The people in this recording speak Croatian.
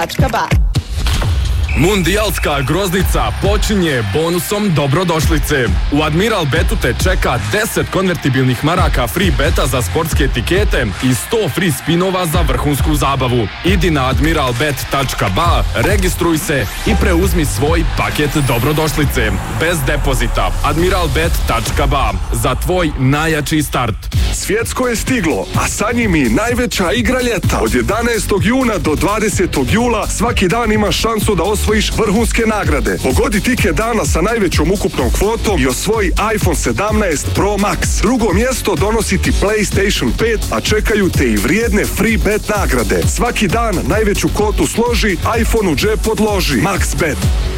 Admiralbet.ba. Mundijalska groznica počinje bonusom dobrodošlice. U Admiralbetu te čeka 10 konvertibilnih maraka free beta za sportske etikete i 100 free spinova za vrhunsku zabavu. Idi na admiralbet.ba, registruj se i preuzmi svoj paket dobrodošlice. Bez depozita. Admiralbet.ba. Za tvoj najjači start. Svjetsko je stiglo, a sa njim i najveća igra ljeta. Od 11. juna do 20. jula svaki dan imaš šansu da osvojiš vrhunske nagrade. Pogodi tiket dana sa najvećom ukupnom kvotom i osvoji iPhone 17 Pro Max. Drugo mjesto donosi ti PlayStation 5, a čekaju te i vrijedne free bet nagrade. Svaki dan najveću kvotu složi, iPhone u džep odloži. MaxBet.